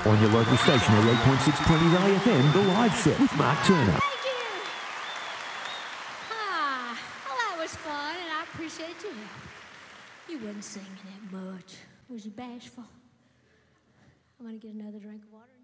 On your local station, 88.6 Plenty Valley FM, the live set with Mark Turner. Thank you. Well, that was fun, and I appreciate your help. You wasn't singing that much. Was you bashful? I'm going to get another drink of water.